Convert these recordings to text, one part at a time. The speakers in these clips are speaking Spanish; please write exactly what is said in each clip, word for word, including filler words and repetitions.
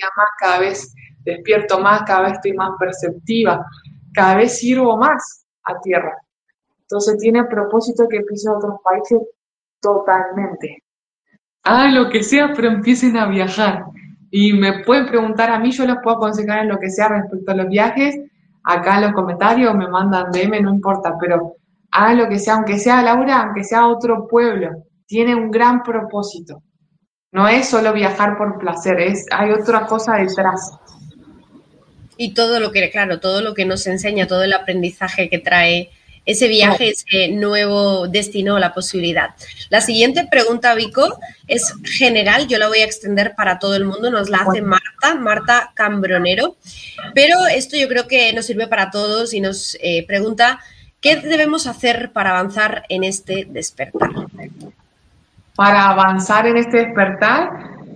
día más, cada vez despierto más, cada vez estoy más perceptiva, cada vez sirvo más a tierra. Entonces tiene propósito que pise otros países totalmente. Hagan lo que sea, pero empiecen a viajar. Y me pueden preguntar a mí, yo les puedo aconsejar en lo que sea respecto a los viajes, acá en los comentarios, me mandan D M, no importa, pero hagan lo que sea, aunque sea Laura, aunque sea otro pueblo, tiene un gran propósito. No es solo viajar por placer, es, hay otra cosa detrás. Y todo lo que, claro, todo lo que nos enseña, todo el aprendizaje que trae ese viaje, ese nuevo destino o la posibilidad. La siguiente pregunta, Vico, es general, yo la voy a extender para todo el mundo, nos la hace Marta, Marta Cambronero, pero esto yo creo que nos sirve para todos y nos eh, pregunta, ¿qué debemos hacer para avanzar en este despertar? Para avanzar en este despertar,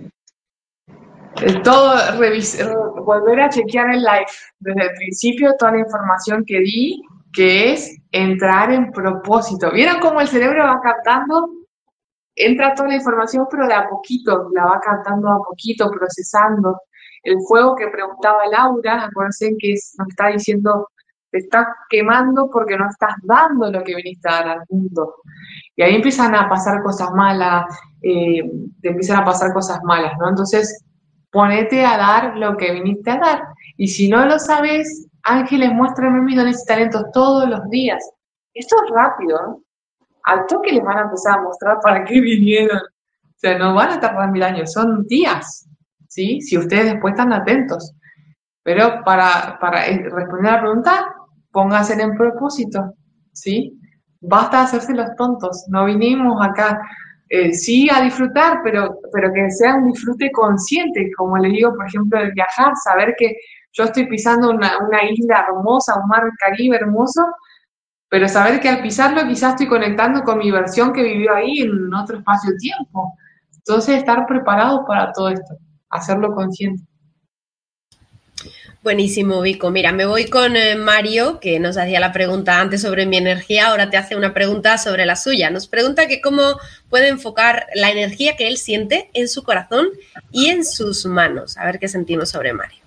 todo, revisar, volver a chequear el live desde el principio, toda la información que di, que es entrar en propósito. ¿Vieron cómo el cerebro va captando? Entra toda la información, pero de a poquito, la va captando a poquito, procesando. El fuego que preguntaba Laura, acuérdense que es, nos está diciendo, te estás quemando porque no estás dando lo que viniste a dar al mundo. Y ahí empiezan a pasar cosas malas, eh, te empiezan a pasar cosas malas, ¿no? Entonces, ponete a dar lo que viniste a dar. Y si no lo sabes, ángeles, muéstrame mis dones y talentos todos los días. Esto es rápido, ¿no? Al toque les van a empezar a mostrar para qué vinieron. O sea, no van a tardar mil años, son días, ¿sí? Si ustedes después están atentos. Pero para, para responder a la pregunta, pónganse en propósito, ¿sí? Basta de hacerse los tontos. No vinimos acá, eh, sí, a disfrutar, pero, pero que sea un disfrute consciente, como le digo, por ejemplo, el viajar, saber que yo estoy pisando una, una isla hermosa, un mar Caribe hermoso, pero saber que al pisarlo quizás estoy conectando con mi versión que vivió ahí en otro espacio-tiempo. Entonces, estar preparados para todo esto, hacerlo consciente. Buenísimo, Vico. Mira, me voy con eh, Mario, que nos hacía la pregunta antes sobre mi energía, ahora te hace una pregunta sobre la suya. Nos pregunta que cómo puede enfocar la energía que él siente en su corazón y en sus manos. A ver qué sentimos sobre Mario.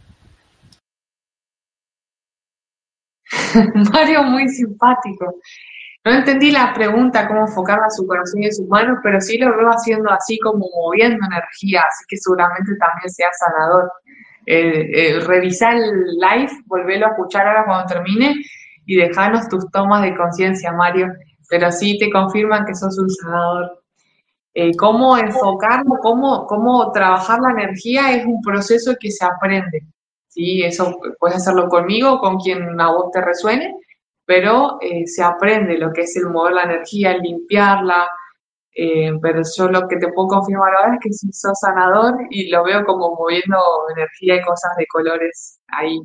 Mario, muy simpático. No entendí la pregunta, cómo enfocarla a su corazón y en sus manos, pero sí lo veo haciendo así como moviendo energía, así que seguramente también sea sanador. Eh, eh, revisar el live, volverlo a escuchar ahora cuando termine y dejarnos tus tomas de conciencia, Mario. Pero sí te confirman que sos un sanador. Eh, cómo enfocarlo, cómo, cómo trabajar la energía es un proceso que se aprende. ¿Sí? Eso puedes hacerlo conmigo, con quien a vos te resuene, pero eh, se aprende lo que es el mover la energía, el limpiarla. Eh, pero yo lo que te puedo confirmar ahora es que sí sos sanador y lo veo como moviendo energía y cosas de colores ahí.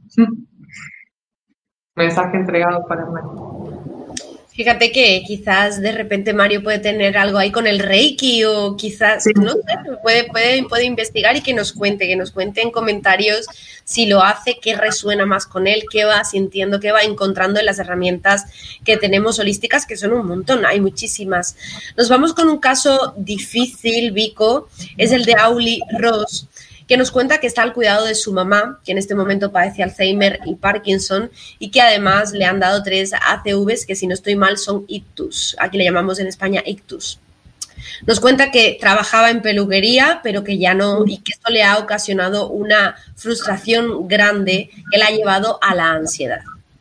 Mensaje entregado para Mario. Fíjate que quizás de repente Mario puede tener algo ahí con el Reiki o quizás, Sí. no sé, puede, puede, puede investigar y que nos cuente, que nos cuente en comentarios si lo hace, qué resuena más con él, qué va sintiendo, qué va encontrando en las herramientas que tenemos holísticas, que son un montón, hay muchísimas. Nos vamos con un caso difícil, Vico, es el de Auli Ross, que nos cuenta que está al cuidado de su mamá, que en este momento padece Alzheimer y Parkinson, y que además le han dado tres A C Vs, que si no estoy mal son ictus, aquí le llamamos en España ictus. Nos cuenta que trabajaba en peluquería, pero que ya no, y que esto le ha ocasionado una frustración grande que la ha llevado a la ansiedad.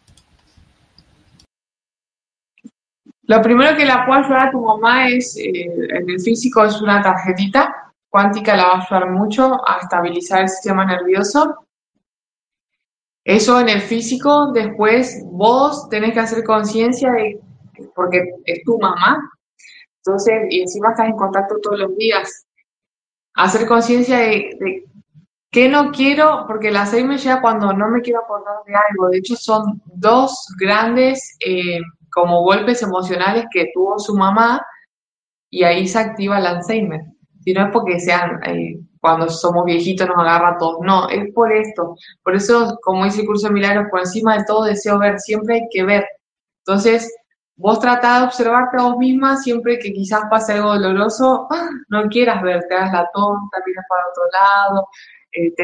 Lo primero que la puede ayudar a tu mamá es, eh, en el físico, es una tarjetita cuántica, la va a ayudar mucho a estabilizar el sistema nervioso. Eso en el físico. Después vos tenés que hacer conciencia de, porque es tu mamá, entonces, y encima estás en contacto todos los días, hacer conciencia de, de qué no quiero, porque la seis me llega cuando no me quiero acordar de algo. De hecho, son dos grandes eh, como golpes emocionales que tuvo su mamá y ahí se activa el Alzheimer. Si no es porque sean, eh, cuando somos viejitos nos agarra a todos, no, es por esto. Por eso, como dice el curso de milagros, por encima de todo deseo ver, siempre hay que ver. Entonces, vos tratá de observarte a vos misma, siempre que quizás pase algo doloroso, no quieras ver, te hagas la tonta, miras para otro lado, eh, te